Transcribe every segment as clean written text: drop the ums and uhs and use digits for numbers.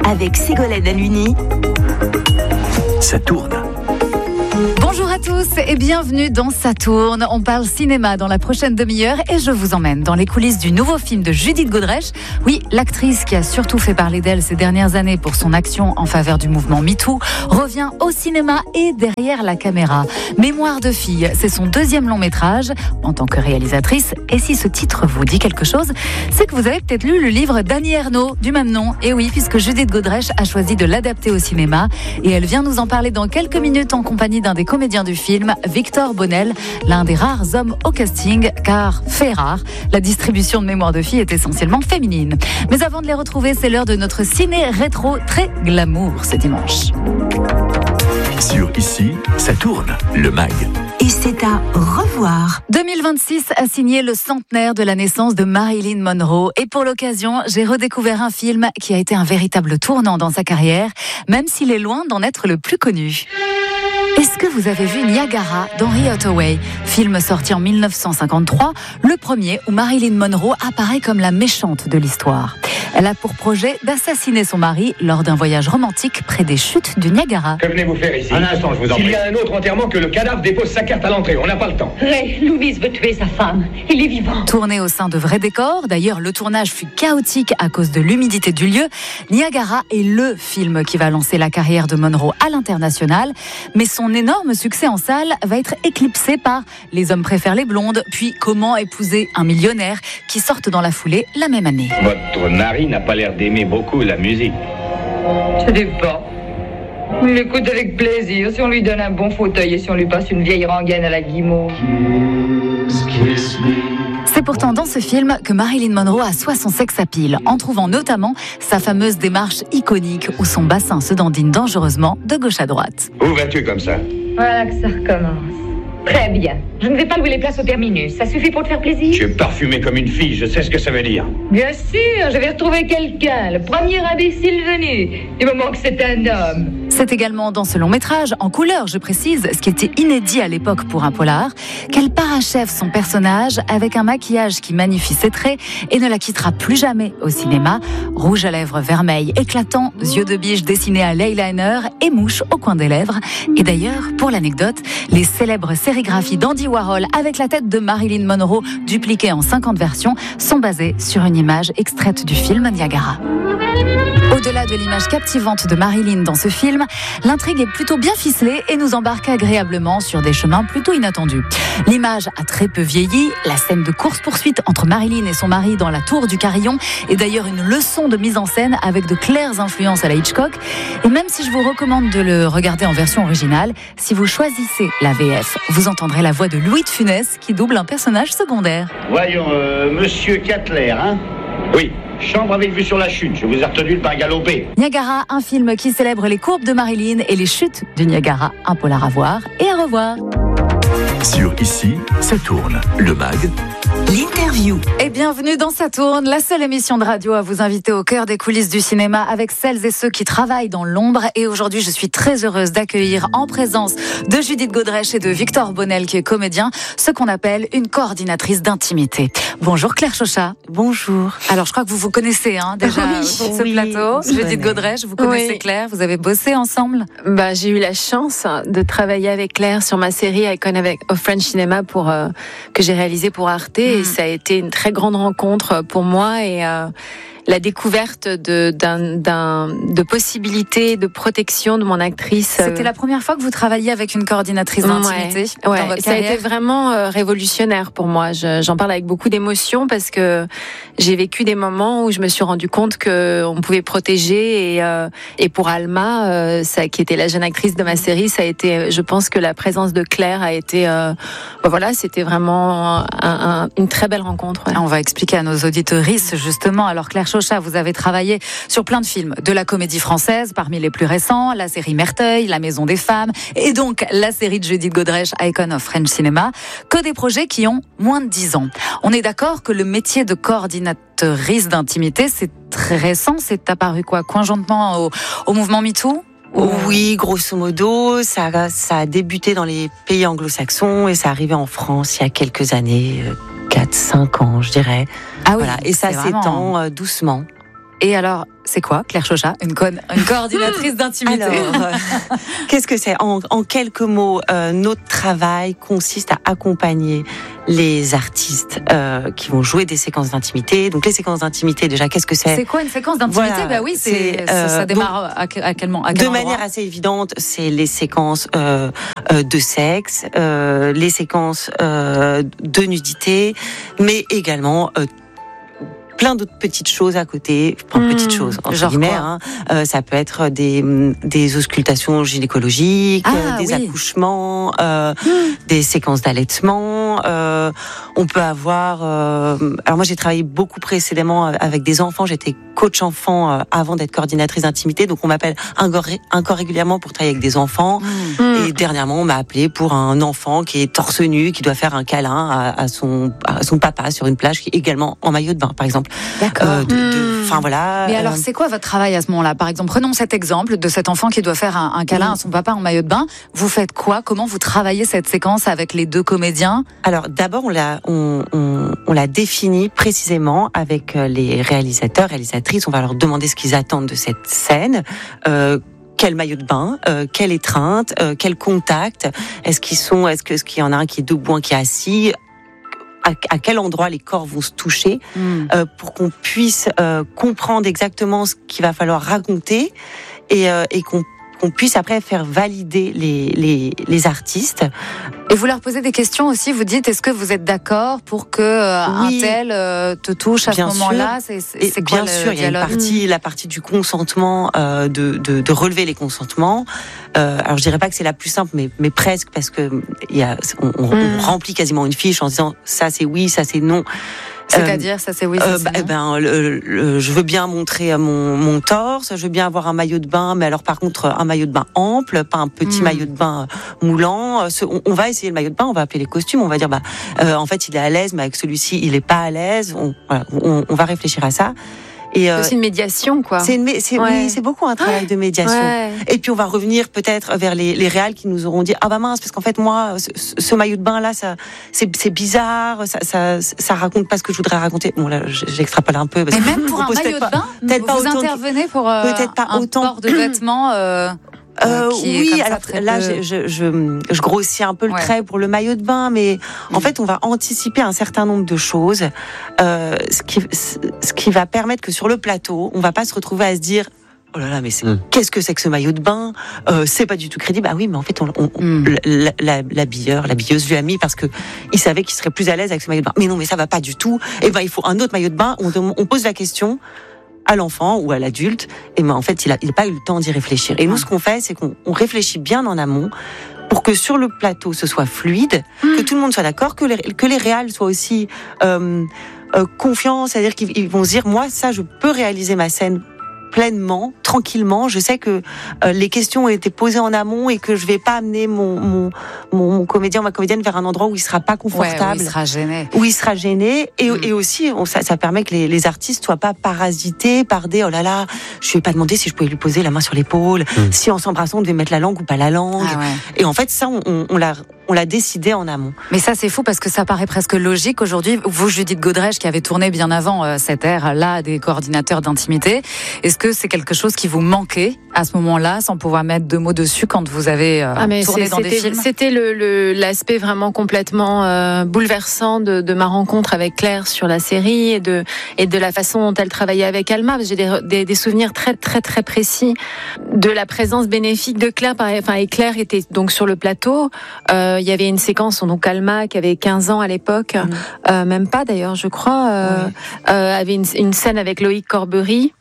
avec Ségolène Aluni. Ça tourne. Bonjour à tous et bienvenue dans Ça tourne. On parle cinéma dans la prochaine demi-heure et je vous emmène dans les coulisses du nouveau film de Judith Godrèche. Oui, l'actrice qui a surtout fait parler d'elle ces dernières années pour son action en faveur du mouvement MeToo revient au cinéma et derrière la caméra. Mémoire de fille, c'est son deuxième long métrage en tant que réalisatrice. Et si ce titre vous dit quelque chose, c'est que vous avez peut-être lu le livre d'Annie Ernaux du même nom. Et oui, puisque Judith Godrèche a choisi de l'adapter au cinéma et elle vient nous en parler dans quelques minutes en compagnie d'un des comédiens du film, Victor Bonnel, l'un des rares hommes au casting, car fait rare, la distribution de Mémoire de fille est essentiellement féminine. Mais avant de les retrouver, c'est l'heure de notre ciné rétro très glamour ce dimanche. Sur Ici, ça tourne, le MAG. Et c'est à revoir. 2026 a signé le centenaire de la naissance de Marilyn Monroe. Et pour l'occasion, j'ai redécouvert un film qui a été un véritable tournant dans sa carrière, même s'il est loin d'en être le plus connu. Est-ce que vous avez vu Niagara d'Henry Hathaway, film sorti en 1953, le premier où Marilyn Monroe apparaît comme la méchante de l'histoire. Elle a pour projet d'assassiner son mari lors d'un voyage romantique près des chutes du Niagara. Que venez-vous faire ici? Un instant, je vous en prie. S'il y a un autre enterrement, que le cadavre dépose sa carte à l'entrée. On n'a pas le temps. Ray, Louise veut tuer sa femme. Il est vivant. Tourné au sein de vrais décors, d'ailleurs le tournage fut chaotique à cause de l'humidité du lieu, Niagara est le film qui va lancer la carrière de Monroe à l'international, mais son énorme succès en salle va être éclipsé par Les hommes préfèrent les blondes, puis Comment épouser un millionnaire, qui sortent dans la foulée la même année. Votre mari n'a pas l'air d'aimer beaucoup la musique. Ça dépend. Il l'écoute avec plaisir si on lui donne un bon fauteuil et si on lui passe une vieille rengaine à la guimauve. C'est pourtant dans ce film que Marilyn Monroe assoit son sex appeal, en trouvant notamment sa fameuse démarche iconique où son bassin se dandine dangereusement de gauche à droite. Où vas-tu comme ça? Voilà que ça recommence. Très bien. Je ne vais pas louer les places au terminus. Ça suffit pour te faire plaisir? Tu es parfumé comme une fille, je sais ce que ça veut dire. Bien sûr, je vais retrouver quelqu'un. Le premier imbécile venu. Du moment que c'est un homme. C'est également dans ce long métrage, en couleur je précise, ce qui était inédit à l'époque pour un polar, qu'elle parachève son personnage avec un maquillage qui magnifie ses traits et ne la quittera plus jamais au cinéma. Rouge à lèvres vermeil éclatant, yeux de biche dessinés à l'eyeliner et mouche au coin des lèvres. Et d'ailleurs, pour l'anecdote, les célèbres sérigraphies d'Andy Warhol avec la tête de Marilyn Monroe dupliquée en 50 versions sont basées sur une image extraite du film Niagara. Au-delà de l'image captivante de Marilyn dans ce film, l'intrigue est plutôt bien ficelée et nous embarque agréablement sur des chemins plutôt inattendus. L'image a très peu vieilli, la scène de course-poursuite entre Marilyn et son mari dans la tour du Carillon est d'ailleurs une leçon de mise en scène avec de claires influences à la Hitchcock. Et même si je vous recommande de le regarder en version originale, si vous choisissez la VF, vous entendrez la voix de Louis de Funès qui double un personnage secondaire. Voyons, monsieur Cutler, hein? Oui. Chambre avec vue sur la chute, je vous ai retenu le pas galopé. Niagara, un film qui célèbre les courbes de Marilyn et les chutes du Niagara, un polar à voir et à revoir. Sur Ici, ça tourne, le MAG. L'interview. Et bienvenue dans Ça tourne, la seule émission de radio à vous inviter au cœur des coulisses du cinéma avec celles et ceux qui travaillent dans l'ombre. Et aujourd'hui, je suis très heureuse d'accueillir en présence de Judith Godrèche et de Victor Bonnel, qui est comédien, ce qu'on appelle une coordinatrice d'intimité. Bonjour Claire Chauchat. Bonjour. Alors, je crois que vous vous connaissez déjà sur ce plateau. Judith Godrèche, vous connaissez Claire, vous avez bossé ensemble? J'ai eu la chance de travailler avec Claire sur ma série Icon of French Cinema que j'ai réalisée pour Arte. Et ça a été une très grande rencontre pour moi et la découverte de possibilités de protection de mon actrice. C'était la première fois que vous travailliez avec une coordinatrice d'intimité dans votre ça a carrière? été vraiment révolutionnaire pour moi. J'en parle avec beaucoup d'émotion parce que j'ai vécu des moments où je me suis rendu compte qu'on pouvait protéger et pour Alma, qui était la jeune actrice de ma série, ça a été, je pense que la présence de Claire a été, c'était vraiment une très belle rencontre. Ouais. On va expliquer à nos auditrices justement. Alors Claire Chauchat, vous avez travaillé sur plein de films de la comédie française, parmi les plus récents, la série Merteuil, La Maison des Femmes, et donc la série de Judith Godrèche, Icon of French Cinema, que des projets qui ont moins de 10 ans. On est d'accord que le métier de coordinatrice d'intimité, c'est très récent, c'est apparu conjointement au mouvement MeToo? Oui, grosso modo, ça a débuté dans les pays anglo-saxons et ça arrivait en France il y a quelques années, 4-5 ans, je dirais. Ah oui, voilà. Et ça s'étend doucement. Et alors, c'est quoi, Claire Chauchat, une coordinatrice d'intimité? Alors, qu'est-ce que c'est? En quelques mots, notre travail consiste à accompagner les artistes qui vont jouer des séquences d'intimité. Donc les séquences d'intimité, déjà, qu'est-ce que c'est? C'est quoi une séquence d'intimité? Voilà, bah oui, ça démarre à quel moment? De manière assez évidente, c'est les séquences de sexe, les séquences de nudité, mais également plein d'autres petites choses à côté, petites choses entre guillemets. Ça peut être des auscultations gynécologiques, des accouchements, des séquences d'allaitement. On peut avoir. Alors moi, j'ai travaillé beaucoup précédemment avec des enfants. J'étais coach enfant avant d'être coordinatrice d'intimité, donc on m'appelle encore régulièrement pour travailler avec des enfants. Et dernièrement, on m'a appelé pour un enfant qui est torse nu, qui doit faire un câlin à son papa sur une plage, qui est également en maillot de bain, par exemple. D'accord. Enfin voilà. Mais alors, c'est quoi votre travail à ce moment-là? Par exemple, prenons cet exemple de cet enfant qui doit faire un câlin à son papa en maillot de bain. Vous faites quoi? Comment vous travaillez cette séquence avec les deux comédiens? Alors, d'abord, on l'a défini précisément avec les réalisatrices. On va leur demander ce qu'ils attendent de cette scène. Quel maillot de bain, quelle étreinte, quel contact, est-ce qu'il y en a un qui est debout, un qui est assis, à quel endroit les corps vont se toucher, pour qu'on puisse comprendre exactement ce qu'il va falloir raconter et qu'on puisse après faire valider les artistes. Et vous leur posez des questions aussi, vous dites, est-ce que vous êtes d'accord pour que un tel te touche à ce moment-là? C'est quoi bien sûr, il y a la partie du consentement, de relever les consentements. Alors je dirais pas que c'est la plus simple, mais presque, parce que on remplit quasiment une fiche en disant ça c'est oui, ça c'est non. C'est-à-dire, ça c'est oui, ça c'est non. Je veux bien montrer mon torse, je veux bien avoir un maillot de bain, mais alors par contre un maillot de bain ample, pas un petit maillot de bain moulant. On va essayer le maillot de bain, on va appeler les costumes, on va dire en fait il est à l'aise, mais avec celui-ci il est pas à l'aise. On va réfléchir à ça. C'est aussi une médiation, quoi. Oui, c'est beaucoup un travail de médiation. Ouais. Et puis on va revenir peut-être vers les réals qui nous auront dit ah bah mince, parce qu'en fait moi ce maillot de bain là, c'est bizarre, ça raconte pas ce que je voudrais raconter. Bon là j'extrapole un peu. Mais même pour un maillot de bain, vous intervenez pour peut-être pas un port de vêtements. Oui, alors là, je grossis un peu le trait pour le maillot de bain, mais en fait, on va anticiper un certain nombre de choses, ce qui va permettre que sur le plateau, on va pas se retrouver à se dire oh là là, mais qu'est-ce que c'est que ce maillot de bain? C'est pas du tout crédible. Ah oui, mais en fait, l'habilleuse lui a mis parce que il savait qu'il serait plus à l'aise avec ce maillot de bain. Mais non, mais ça va pas du tout. Et ben, il faut un autre maillot de bain. On pose la question à l'enfant ou à l'adulte, et ben en fait il a pas eu le temps d'y réfléchir. Et nous ce qu'on fait, c'est qu'on réfléchit bien en amont pour que sur le plateau ce soit fluide, que tout le monde soit d'accord, que les réals soient aussi confiants, c'est-à-dire qu'ils vont se dire moi ça je peux réaliser ma scène pleinement, tranquillement. Je sais que les questions ont été posées en amont et que je vais pas amener mon comédien ou ma comédienne vers un endroit où il sera pas confortable, où il sera gêné. Et aussi ça permet que les artistes soient pas parasités par des oh là là, je lui ai pas demandé si je pouvais lui poser la main sur l'épaule, si en s'embrassant on devait mettre la langue ou pas la langue. Et en fait ça on l'a décidé en amont. Mais ça c'est fou parce que ça paraît presque logique aujourd'hui. Vous, Judith Godrèche, qui avez tourné bien avant cette ère-là des coordinateurs d'intimité, est-ce que c'est quelque chose qui vous manquait à ce moment-là, sans pouvoir mettre deux mots dessus quand vous avez tourné dans des films? C'était l'aspect vraiment complètement bouleversant de ma rencontre avec Claire sur la série et de la façon dont elle travaillait avec Alma. J'ai des souvenirs très très très précis de la présence bénéfique de Claire. Et Claire était donc sur le plateau. Il y avait une séquence, donc Alma qui avait 15 ans à l'époque, même pas d'ailleurs, je crois, avait une scène avec Loïc Corbery.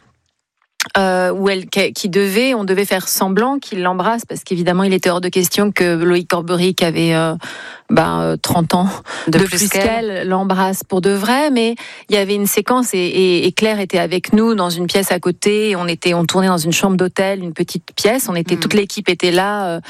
Où on devait faire semblant qu'il l'embrasse parce qu'évidemment il était hors de question que Loïc Corbery qui avait 30 ans de plus qu'elle l'embrasse pour de vrai, mais il y avait une séquence et Claire était avec nous dans une pièce à côté, on tournait dans une chambre d'hôtel, une petite pièce, toute l'équipe était là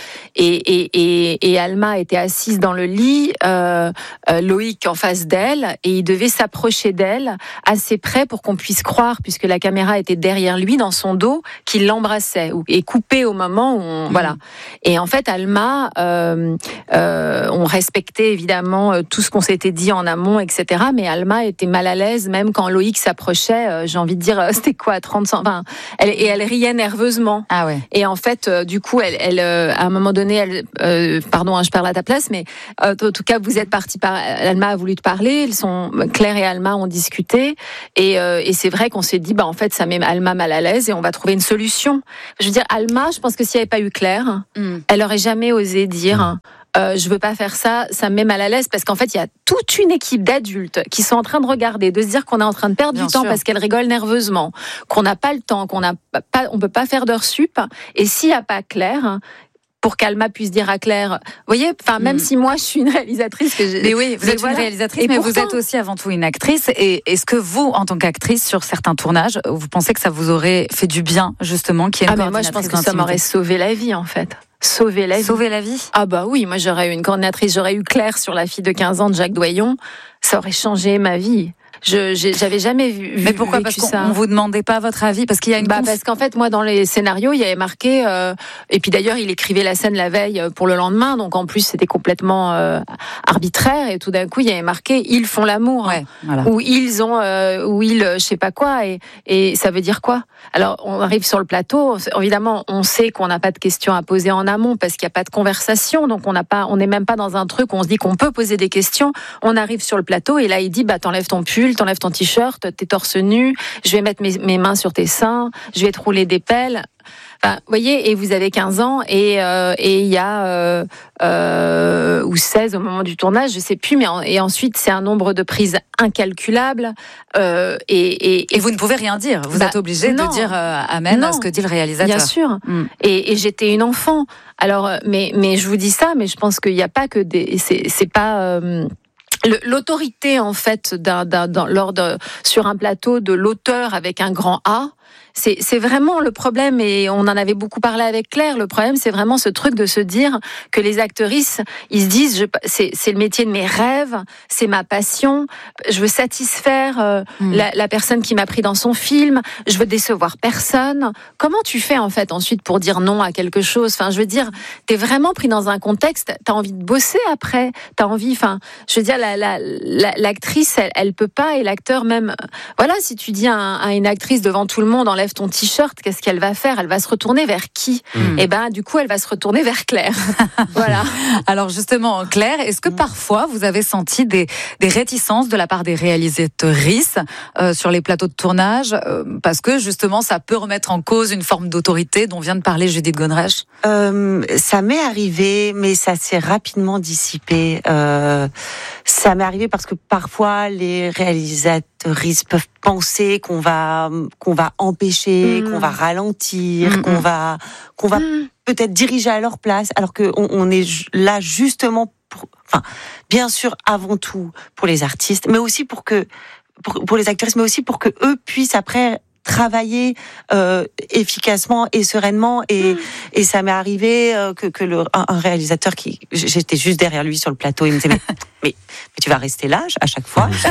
et Alma était assise dans le lit, Loïc en face d'elle et il devait s'approcher d'elle assez près pour qu'on puisse croire, puisque la caméra était derrière lui dans son dos, qu'il l'embrassait et coupé au moment où voilà. Et en fait Alma on restait respecté évidemment tout ce qu'on s'était dit en amont, etc. Mais Alma était mal à l'aise, même quand Loïc s'approchait. J'ai envie de dire, c'était quoi, 30 cm, enfin, elle riait nerveusement. Ah ouais. Et en fait, du coup, elle à un moment donné, pardon, je parle à ta place, mais en tout cas, vous êtes partis Alma a voulu te parler. Claire et Alma ont discuté, et c'est vrai qu'on s'est dit, en fait, ça met Alma mal à l'aise, et on va trouver une solution. Je veux dire, Alma, je pense que s'il n'y avait pas eu Claire, elle aurait jamais osé dire. Je veux pas faire ça, ça me met mal à l'aise, parce qu'en fait, il y a toute une équipe d'adultes qui sont en train de regarder, de se dire qu'on est en train de perdre du temps parce qu'elle rigole nerveusement, qu'on n'a pas le temps, on peut pas faire d'heures sup. Et s'il y a pas Claire, pour qu'Alma puisse dire à Claire, vous voyez, enfin, même si moi je suis une réalisatrice, mais oui, vous êtes une réalisatrice, mais pourtant, vous êtes aussi avant tout une actrice. Et est-ce que vous, en tant qu'actrice, sur certains tournages, vous pensez que ça vous aurait fait du bien, justement, qu'il y ait une coordinatrice moi, je pense que ça m'aurait sauvé la vie, en fait. Sauver la vie. Ah bah oui, moi j'aurais eu une coordinatrice, j'aurais eu Claire sur La fille de 15 ans de Jacques Doyon, ça aurait changé ma vie. J'avais jamais vu. Mais pourquoi? Parce qu'on vous demandait pas votre avis, parce qu'il y a une. Parce qu'en fait, moi, dans les scénarios, il y avait marqué. Et puis d'ailleurs, il écrivait la scène la veille pour le lendemain, donc en plus c'était complètement arbitraire. Et tout d'un coup, il y avait marqué ils font l'amour, ou ils ont, ou ils, je sais pas quoi. Et ça veut dire quoi? Alors, on arrive sur le plateau. Évidemment, on sait qu'on n'a pas de questions à poser en amont parce qu'il n'y a pas de conversation. Donc on n'est même pas dans un truc où on se dit qu'on peut poser des questions. On arrive sur le plateau et là, il dit t'enlèves ton pull, t'enlèves ton t-shirt, t'es torse nu, je vais mettre mes mains sur tes seins, je vais te rouler des pelles. Enfin, vous voyez, et vous avez 15 ans et il y a ou 16 au moment du tournage, je sais plus, mais et ensuite c'est un nombre de prises incalculable et vous ne pouvez rien dire. Vous êtes obligé de dire amen à ce que dit le réalisateur. Bien sûr. Et j'étais une enfant. Alors, mais je vous dis ça, mais je pense qu'il n'y a pas que c'est pas l'autorité en fait sur un plateau de l'auteur avec un grand A. C'est vraiment le problème, et on en avait beaucoup parlé avec Claire. Le problème, c'est vraiment ce truc de se dire que les actrices, ils se disent, c'est le métier de mes rêves, c'est ma passion, je veux satisfaire la personne qui m'a pris dans son film, je veux décevoir personne. Comment tu fais en fait ensuite pour dire non à quelque chose? Enfin, je veux dire, t'es vraiment pris dans un contexte, t'as envie de bosser après, t'as envie. Enfin, je veux dire, l'actrice, elle peut pas, et l'acteur même. Voilà, si tu dis à une actrice devant tout le monde, enlève ton t-shirt, qu'est-ce qu'elle va faire? Elle va se retourner vers qui? Et du coup, elle va se retourner vers Claire. Voilà. Alors justement, Claire, est-ce que parfois vous avez senti des réticences de la part des réalisatrices sur les plateaux de tournage, parce que justement, ça peut remettre en cause une forme d'autorité dont vient de parler Judith Godrèche? Ça m'est arrivé, mais ça s'est rapidement dissipé. Ça m'est arrivé parce que parfois les réalisatrices peuvent penser qu'on va empêcher, qu'on va ralentir, qu'on va peut-être diriger à leur place, alors que on est là justement bien sûr avant tout pour les artistes, mais aussi pour les actrices, mais aussi pour que eux puissent après travailler efficacement et sereinement, et ça m'est arrivé que un réalisateur j'étais juste derrière lui sur le plateau, il me disait mais tu vas rester là à chaque fois, je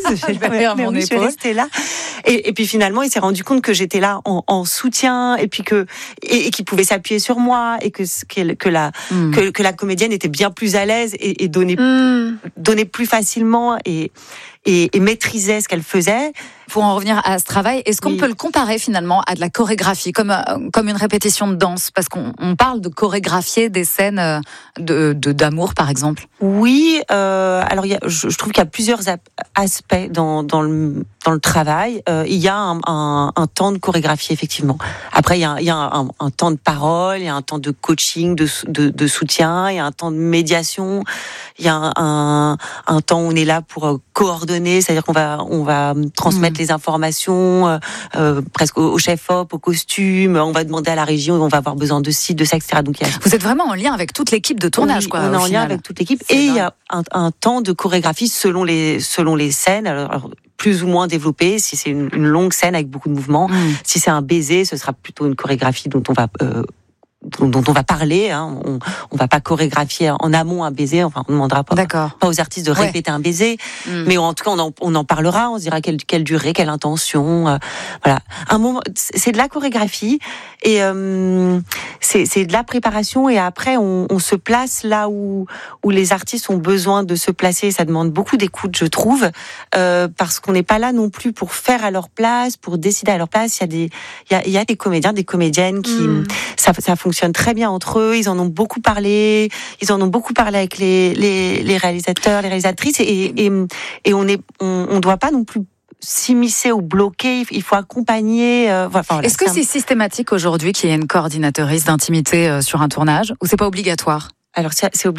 vais rester là, et puis finalement il s'est rendu compte que j'étais là en soutien, et puis qu'il pouvait s'appuyer sur moi, et que la comédienne était bien plus à l'aise et donnait plus facilement et maîtrisait ce qu'elle faisait. Pour en revenir à ce travail, est-ce qu'on peut le comparer finalement à de la chorégraphie, comme une répétition de danse? Parce qu'on parle de chorégraphier des scènes d'amour, par exemple. Oui, alors je trouve qu'il y a plusieurs aspects dans le travail. Il y a un temps de chorégraphie, effectivement. Après, il y a un temps de parole, il y a un temps de coaching, de soutien, il y a un temps de médiation, il y a un temps où on est là pour coordonner, c'est-à-dire qu'on va transmettre les informations presque au chef-op, au costume, on va demander à la régie, on va avoir besoin de ci, de ça, etc. Donc, vous êtes vraiment en lien avec toute l'équipe de tournage, quoi. On est en lien avec toute l'équipe, et il y a un temps de chorégraphie selon les scènes, alors plus ou moins développé. Si c'est une longue scène avec beaucoup de mouvements, si c'est un baiser, ce sera plutôt une chorégraphie dont on va dont on va parler. On va pas chorégraphier en amont un baiser. Enfin, on demandera pas aux artistes de répéter un baiser, mais en tout cas, on en parlera. On se dira quelle durée, quelle intention. Voilà, un moment, c'est de la chorégraphie et c'est de la préparation. Et après, on se place là où les artistes ont besoin de se placer. Ça demande beaucoup d'écoute, je trouve, parce qu'on n'est pas là non plus pour faire à leur place, pour décider à leur place. Il y a des comédiens, des comédiennes qui ça fonctionne très bien entre eux. Ils en ont beaucoup parlé. Ils en ont beaucoup parlé avec les réalisateurs, les réalisatrices, et on doit pas non plus s'immiscer ou bloquer. Il faut accompagner. Est-ce que c'est systématique aujourd'hui qu'il y ait une coordinatrice d'intimité sur un tournage, ou c'est pas obligatoire? Alors c'est obligatoire.